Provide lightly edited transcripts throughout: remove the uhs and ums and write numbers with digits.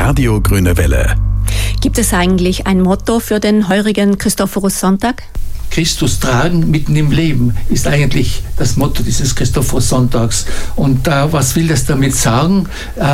Radio Grüne Welle. Gibt es eigentlich ein Motto für den heurigen Christophorus-Sonntag? Christus tragen mitten im Leben ist eigentlich das Motto dieses Christophorus-Sonntags. Und was will das damit sagen?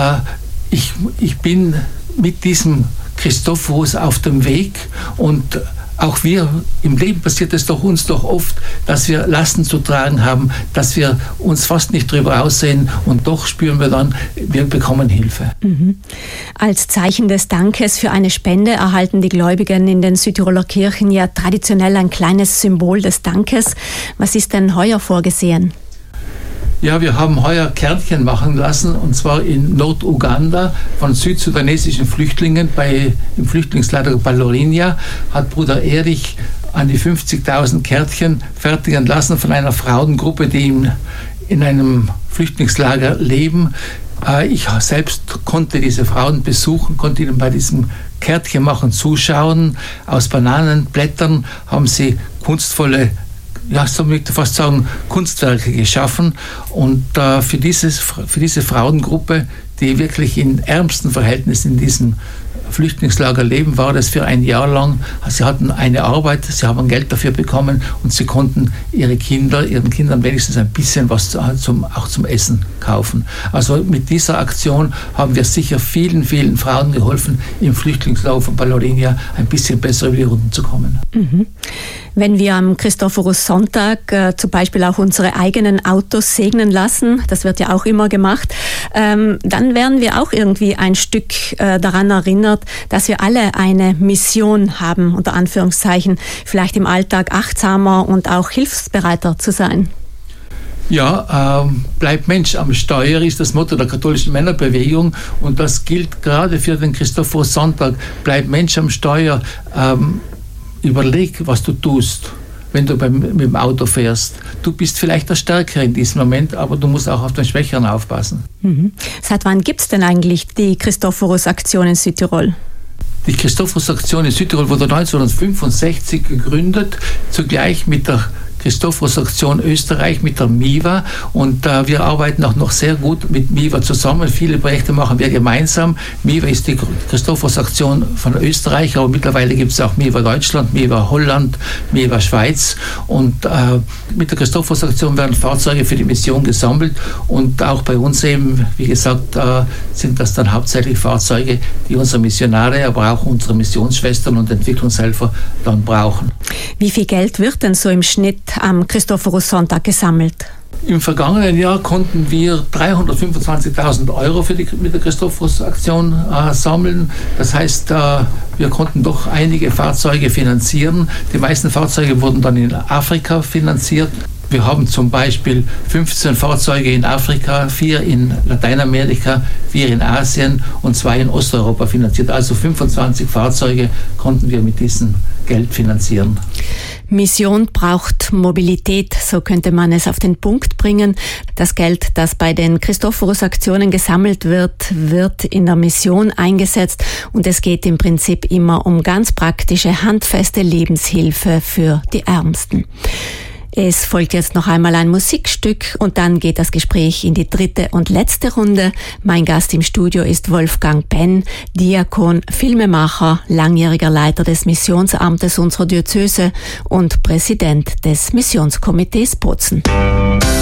Ich bin mit diesem Christophorus auf dem Weg, und auch wir, im Leben passiert es doch uns doch oft, dass wir Lasten zu tragen haben, dass wir uns fast nicht drüber aussehen, und doch spüren wir dann, wir bekommen Hilfe. Als Zeichen des Dankes für eine Spende erhalten die Gläubigen in den Südtiroler Kirchen ja traditionell ein kleines Symbol des Dankes. Was ist denn heuer vorgesehen? Ja, wir haben heuer Kärtchen machen lassen, und zwar in Nord-Uganda von südsudanesischen Flüchtlingen im Flüchtlingslager Balorinia hat Bruder Erich an die 50.000 Kärtchen fertigen lassen von einer Frauengruppe, die in einem Flüchtlingslager leben. Ich selbst konnte diese Frauen besuchen, konnte ihnen bei diesem Kärtchen machen zuschauen. Aus Bananenblättern haben sie kunstvolle, so möchte ich fast sagen, Kunstwerke geschaffen. Und für diese Frauengruppe, die wirklich in ärmsten Verhältnissen in diesem Flüchtlingslager leben, war das für ein Jahr lang. Sie hatten eine Arbeit, sie haben Geld dafür bekommen, und sie konnten ihren Kindern wenigstens ein bisschen was auch zum Essen kaufen. Also mit dieser Aktion haben wir sicher vielen, vielen Frauen geholfen, im Flüchtlingslager von Balorinia ein bisschen besser über die Runden zu kommen. Wenn wir am Christophorus-Sonntag zum Beispiel auch unsere eigenen Autos segnen lassen, das wird ja auch immer gemacht, dann werden wir auch irgendwie ein Stück daran erinnert, dass wir alle eine Mission haben, unter Anführungszeichen, vielleicht im Alltag achtsamer und auch hilfsbereiter zu sein. Ja, bleib Mensch am Steuer ist das Motto der katholischen Männerbewegung, und das gilt gerade für den Christophorus-Sonntag. Bleib Mensch am Steuer, überleg, was du tust, wenn du mit dem Auto fährst. Du bist vielleicht der Stärkere in diesem Moment, aber du musst auch auf den Schwächeren aufpassen. Seit wann gibt es denn eigentlich die Christophorus-Aktion in Südtirol? Die Christophorus-Aktion in Südtirol wurde 1965 gegründet, zugleich mit der Christophorus-Aktion Österreich, mit der MIVA, und wir arbeiten auch noch sehr gut mit MIVA zusammen. Viele Projekte machen wir gemeinsam. MIVA ist die Christophorus-Aktion von Österreich, aber mittlerweile gibt es auch MIVA Deutschland, MIVA Holland, MIVA Schweiz, und mit der Christophorus-Aktion werden Fahrzeuge für die Mission gesammelt, und auch bei uns eben, wie gesagt, sind das dann hauptsächlich Fahrzeuge, die unsere Missionare, aber auch unsere Missionsschwestern und Entwicklungshelfer dann brauchen. Wie viel Geld wird denn so im Schnitt am Christophorus-Sonntag gesammelt? Im vergangenen Jahr konnten wir 325.000 Euro mit der Christophorus-Aktion sammeln. Das heißt, wir konnten doch einige Fahrzeuge finanzieren. Die meisten Fahrzeuge wurden dann in Afrika finanziert. Wir haben zum Beispiel 15 Fahrzeuge in Afrika, 4 in Lateinamerika, 4 in Asien und 2 in Osteuropa finanziert. Also 25 Fahrzeuge konnten wir mit diesem Geld finanzieren. Mission braucht Mobilität, so könnte man es auf den Punkt bringen. Das Geld, das bei den Christophorus-Aktionen gesammelt wird, wird in der Mission eingesetzt, und es geht im Prinzip immer um ganz praktische, handfeste Lebenshilfe für die Ärmsten. Es folgt jetzt noch einmal ein Musikstück, und dann geht das Gespräch in die dritte und letzte Runde. Mein Gast im Studio ist Wolfgang Penn, Diakon, Filmemacher, langjähriger Leiter des Missionsamtes unserer Diözese und Präsident des Missionskomitees Bozen.